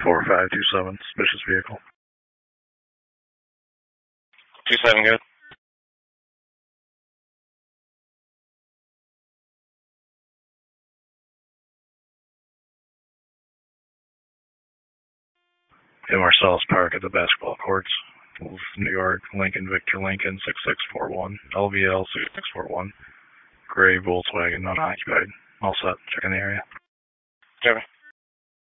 4527, suspicious vehicle. 27, good. In Marcellus Park at the basketball courts. New York, Lincoln, Victor Lincoln, 6641, LVL 6641. Gray Volkswagen, unoccupied. All set. Check in the area. Copy.